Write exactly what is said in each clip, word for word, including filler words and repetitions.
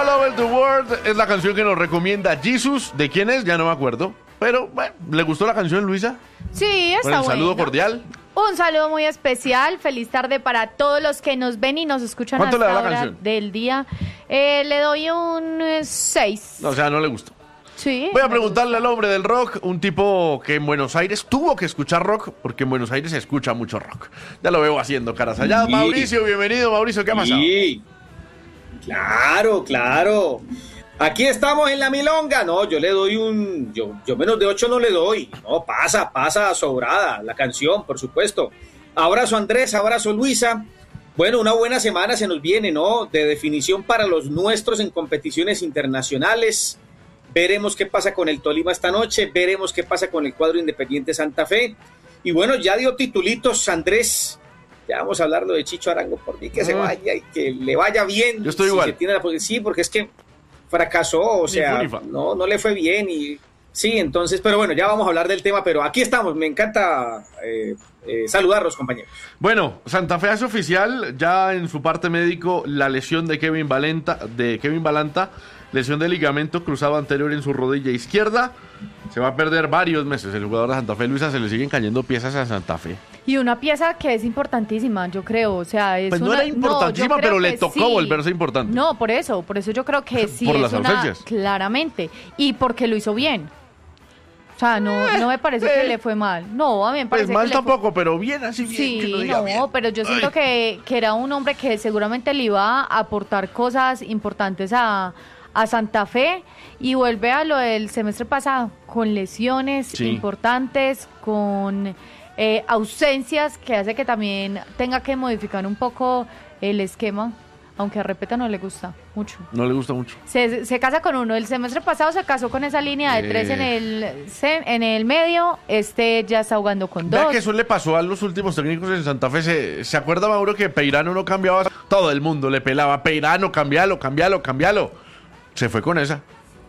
All Over the World es la canción que nos recomienda Jesus. ¿De quién es? Ya no me acuerdo. Pero, bueno, ¿le gustó la canción, Luisa? Sí, está Con el saludo buena. cordial. Un saludo muy especial, feliz tarde para todos los que nos ven y nos escuchan ¿Cuánto hasta le da la hora canción? del día. Eh, le doy un seis. No, o sea, no le gustó. Sí. Voy a me preguntarle al hombre del rock, un tipo que en Buenos Aires tuvo que escuchar rock, porque en Buenos Aires se escucha mucho rock. Ya lo veo haciendo caras allá. Sí. Mauricio, bienvenido, Mauricio, ¿qué ha pasado? Sí, claro, claro. Aquí estamos en la milonga. No, yo le doy un... Yo, yo menos de ocho no le doy. No, pasa, pasa sobrada la canción, por supuesto. Abrazo Andrés, abrazo Luisa. Bueno, una buena semana se nos viene, ¿no? De definición para los nuestros en competiciones internacionales. Veremos qué pasa con el Tolima esta noche. Veremos qué pasa con el cuadro Independiente Santa Fe. Y bueno, ya dio titulitos Andrés. Ya vamos a hablarlo de Chicho Arango. Por mí que se vaya y que le vaya bien. Yo estoy si igual. se tiene la, sí, porque es que fracasó, o sea, Ni fu ni fa. no, no le fue bien y sí, entonces, pero bueno, ya vamos a hablar del tema, pero aquí estamos, me encanta eh, eh, saludarlos, compañeros. Bueno, Santa Fe hace oficial ya en su parte médico la lesión de Kevin Valenta, de Kevin Balanta, lesión de ligamento cruzado anterior en su rodilla izquierda. Se va a perder varios meses el jugador de Santa Fe. Luisa, se le siguen cayendo piezas a Santa Fe. Y una pieza que es importantísima, yo creo, o sea, es Pues no una... era importantísima, yo creo pero le que tocó sí. volverse importante. No, por eso, por eso yo creo que sí Por es las una... ausencias. Claramente, y porque lo hizo bien. O sea, no, no me parece eh. que le fue mal. No, a mí me Pues parece mal que le fue- tampoco, pero bien así bien. Sí, que uno diga no, bien. pero yo siento Ay. que, que era un hombre que seguramente le iba a aportar cosas importantes a, a Santa Fe y vuelve a lo del semestre pasado, con lesiones Sí. importantes, con eh, ausencias que hace que también tenga que modificar un poco el esquema, aunque a Repeta no le gusta mucho. No le gusta mucho. Se, se casa con uno. El semestre pasado se casó con esa línea de Eh. tres en el, ce- en el medio. Este ya está jugando con Vea dos. que eso le pasó a los últimos técnicos en Santa Fe. ¿Se, ¿se acuerda, Mauro, que Peirano no cambiaba? Todo el mundo le pelaba. Peirano, cambialo, cambialo, cambialo. Se fue con esa.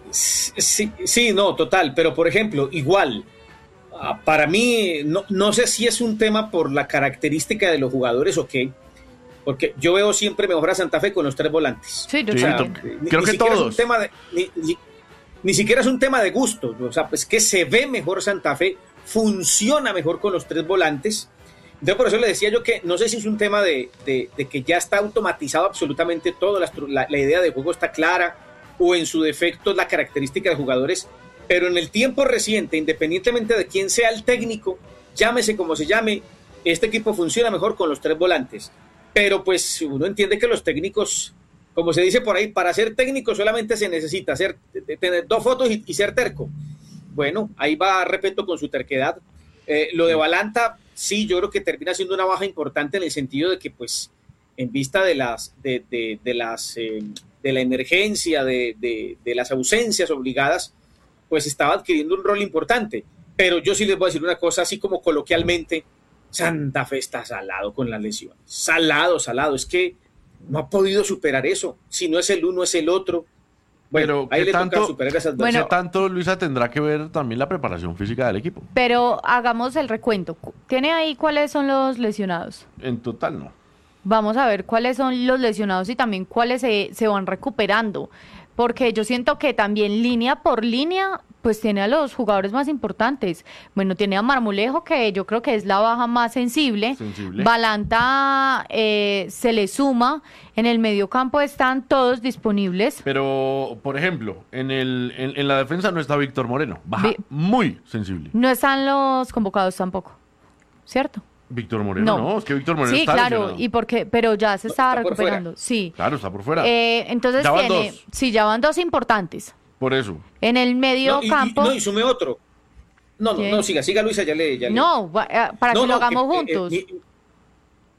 Sí, sí, no, total, pero por ejemplo, igual, ah, para mí, no, no sé si es un tema por la característica de los jugadores o qué, porque yo veo siempre mejor a Santa Fe con los tres volantes. Sí, yo Sí, también. to- Ni- creo ni que siquiera es un todos. tema de- ni, ni- ni siquiera es un tema de gusto, o sea, pues que se ve mejor Santa Fe, funciona mejor con los tres volantes. Entonces, por eso le decía yo que no sé si es un tema de, de- de que ya está automatizado absolutamente todo, la, estru- la- la idea de juego está clara, o en su defecto la característica de jugadores, pero en el tiempo reciente, independientemente de quién sea el técnico, llámese como se llame, este equipo funciona mejor con los tres volantes. Pero pues uno entiende que los técnicos, como se dice por ahí, para ser técnico solamente se necesita ser, tener dos fotos y, y ser terco. Bueno, ahí va Repeto con su terquedad. Eh, lo de Balanta, sí, yo creo que termina siendo una baja importante en el sentido de que, pues, en vista de las, de, de, de las, eh, de la emergencia, de, de, de las ausencias obligadas, pues estaba adquiriendo un rol importante. Pero yo sí les voy a decir una cosa, así como coloquialmente, Santa Fe está salado con las lesiones. Salado, salado. Es que no ha podido superar eso. Si no es el uno, es el otro. Bueno, Pero, ahí ¿qué le tanto- toca superar esas dos. Bueno, ¿Qué tanto, Luisa, tendrá que ver también la preparación física del equipo? Pero hagamos el recuento. ¿Tiene ahí cuáles son los lesionados? En total, no. Vamos a ver cuáles son los lesionados y también cuáles se, se van recuperando. Porque yo siento que también línea por línea, pues tiene a los jugadores más importantes. Bueno, tiene a Marmolejo, que yo creo que es la baja más sensible. Sensible. Balanta eh, se le suma. En el mediocampo están todos disponibles. Pero, por ejemplo, en, el, en, en la defensa no está Víctor Moreno. Baja Vi- muy sensible. No están los convocados tampoco, ¿cierto? Víctor Moreno, no. No. Es que Víctor Moreno Sí, está claro, lesionado. y porque, pero ya se No, estaba está por recuperando. Sí. Claro, está por fuera. Eh, entonces Ya van tiene, dos. sí, ya van dos importantes. Por eso. En el medio No, y, y- campo, no, y sume otro. No, no, ¿Quién? no, siga, siga Luisa, ya le... Ya le- no, va- eh, para No, que lo no, hagamos eh, eh, juntos. mi-